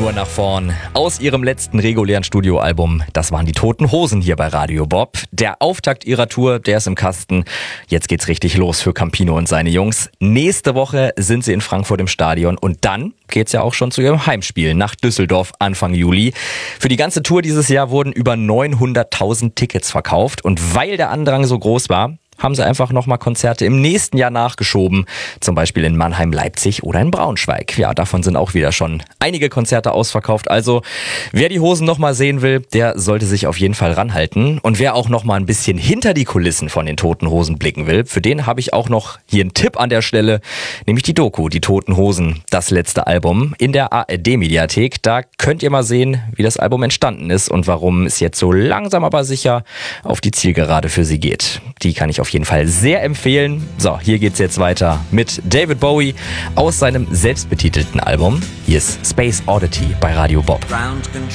nur nach vorn. Aus ihrem letzten regulären Studioalbum, das waren die Toten Hosen hier bei Radio Bob. Der Auftakt ihrer Tour, der ist im Kasten. Jetzt geht's richtig los für Campino und seine Jungs. Nächste Woche sind sie in Frankfurt im Stadion und dann geht's ja auch schon zu ihrem Heimspiel nach Düsseldorf Anfang Juli. Für die ganze Tour dieses Jahr wurden über 900.000 Tickets verkauft und weil der Andrang so groß war, haben sie einfach nochmal Konzerte im nächsten Jahr nachgeschoben. Zum Beispiel in Mannheim, Leipzig oder in Braunschweig. Ja, davon sind auch wieder schon einige Konzerte ausverkauft. Also, wer die Hosen nochmal sehen will, der sollte sich auf jeden Fall ranhalten. Und wer auch nochmal ein bisschen hinter die Kulissen von den Toten Hosen blicken will, für den habe ich auch noch hier einen Tipp an der Stelle. Nämlich die Doku, die Toten Hosen, das letzte Album in der ARD-Mediathek. Da könnt ihr mal sehen, wie das Album entstanden ist und warum es jetzt so langsam aber sicher auf die Zielgerade für sie geht. Die kann ich auf jeden Fall sehr empfehlen. So, hier geht's jetzt weiter mit David Bowie aus seinem selbstbetitelten Album. Hier ist Space Oddity bei Radio Bob.